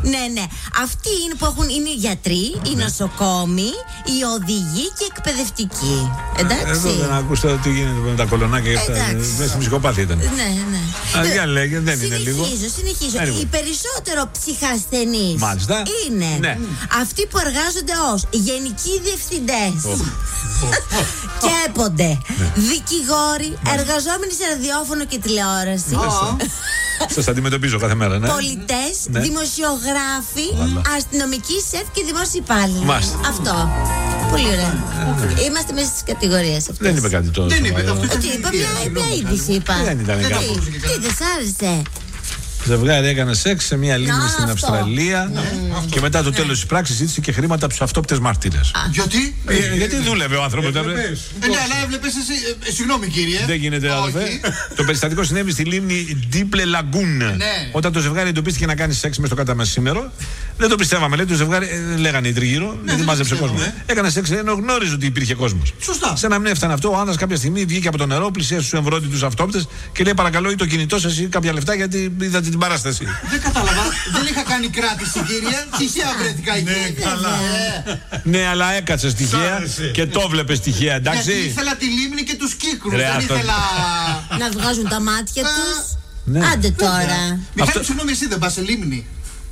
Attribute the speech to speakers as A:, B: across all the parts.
A: Ναι. Αυτοί είναι που είναι οι γιατροί, οι νοσοκόμοι, οι οδηγοί και οι εκπαιδευτικοί. Εντάξει.
B: Εδώ δεν ακούσατε τι γίνεται με τα κολονάκια και αυτά. Μέσα στην ψυχοπάθεια ήταν.
A: Ναι.
B: Για λέγε, δεν είναι λίγο.
A: Συνεχίζω. Οι περισσότερο ψυχασθενείς είναι αυτοί που εργάζονται ως γενικοί διευθυντές, κέπονται, δικηγόροι, εργαζόμενοι σε ραδιόφωνο και τηλεόραση.
B: Σας αντιμετωπίζω κάθε μέρα, ναι.
A: Πολιτές, δημοσιογράφοι, αστυνομικοί, σεφ και δημόσιοι υπάλληλοι. Αυτό. Πολύ ωραία. Είμαστε μέσα στις κατηγορίες αυτές.
B: Δεν είπε κάτι τόσο.
C: Δεν είπε αυτό.
A: Τι είπα, μια είδηση είπα.
B: Δεν ήταν κάτι.
A: Τι δεν σ' άρεσε?
B: Ζευγάρι έκανε σεξ σε μια λίμνη στην Αυστραλία και μετά το τέλος της πράξης ζήτησε και χρήματα από τους αυτόπτες μάρτυρες.
C: Γιατί?
B: Γιατί δούλευε ο άνθρωπος.
C: Ναι, αλλά έβλεπες εσύ. Συγγνώμη κύριε.
B: Δεν γίνεται, αδελφέ. Το περιστατικό συνέβη στη λίμνη Ντίπλε Λαγκούν. Όταν το ζευγάρι εντοπίστηκε να κάνει σεξ μες στο καταμεσήμερο, δεν το πιστεύαμε. Λέει το ζευγάρι, λέγανε οι τριγύρω, γιατί μάζεψε κόσμο. Έκανε σεξ ενώ γνώριζε ότι υπήρχε κόσμος.
C: Σωστά.
B: Σε να μην έφτανε αυτό, ο άνδρας κάποια στιγμή βγήκε από το νερό, πλησίασε στους εμβρόντιτους αυτόπτες και λέει: παρακαλώ, ή το κινητό σας ή κάποια λεφτά γιατί είδατε την παράσταση.
C: Δεν κατάλαβα. Δεν είχα κάνει κράτηση, κύριε. Τυχαία βρέθηκα εκεί.
D: Ναι, καλά.
B: Ναι, αλλά έκατσε τυχαία και το βλέπε τυχαία, εντάξει.
C: Γιατί ήθελα τη λίμνη και τους κύκλους.
B: Ρε,
C: Δεν
B: αυτό...
C: ήθελα.
A: Να βγάζουν τα μάτια τους.
B: Ναι.
A: Άντε τώρα.
C: Μιχάλη, συγγνώμη, εσύ δεν πας σε λίμνη?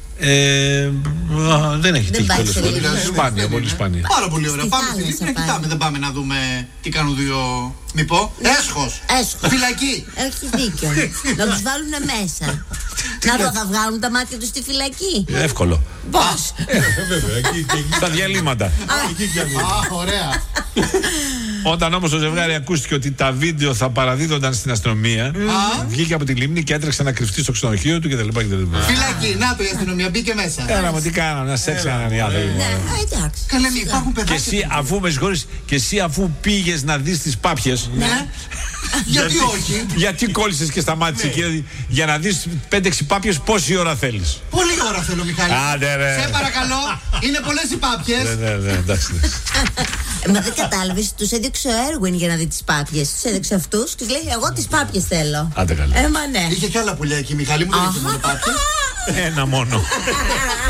B: Δεν έχει τύχει
A: πάει σε
B: τέλος πάντων.
A: λίμνη.
B: Σπάνια, πολύ σπάνια.
C: Πάρα πολύ ωραία.
A: Στη
C: Πάμε στη
A: θάλασσα
C: λίμνη να κοιτάμε. Δεν πάμε να δούμε τι κάνουν δύο. Μη πω. Έσχος. Φυλακή.
A: Έχεις δίκιο. Να τους βάλουν μέσα. Να δω, θα βγάλουν τα μάτια τους στη φυλακή.
B: Εύκολο.
A: Πώς?
B: Στα διαλύματα.
C: Α, ωραία.
B: Όταν όμως το ζευγάρι ακούστηκε ότι τα βίντεο θα παραδίδονταν στην αστυνομία, βγήκε από τη λίμνη και έτρεξε να κρυφτεί στο ξενοδοχείο του κτλ.
C: Φυλακή. Να το η αστυνομία μπήκε μέσα.
B: Κάναμε τι κάναμε, να σεξ κάνανε οι άνθρωποι.
A: Εντάξει.
C: Καλά, υπάρχουν
B: Και
C: παιδάκια.
B: εσύ αφού με συγχωρείς, και εσύ αφού πήγες να δεις τις πάπιες.
C: Ναι. Γιατί όχι?
B: Γιατί κόλλησες και σταμάτησες εκεί για να δεις 5-6 πάπιες πόση ώρα θέλεις?
C: Πολύ ώρα θέλω, Μιχάλη.
B: Άντε ρε.
C: Σε παρακαλώ. Είναι πολλές οι πάπιες.
B: Ναι, εντάξει.
A: Μα δεν κατάλαβες, τους έδειξε ο Έρουιν για να δει τις πάπιες. Τους έδειξε αυτούς και λέει: εγώ τις πάπιες θέλω.
B: Άντε καλά.
A: Μα ναι.
C: Είχε κι άλλα πουλιά εκεί, Μιχάλη μου, δεν είχε μόνο πάπιες.
B: Ένα μόνο.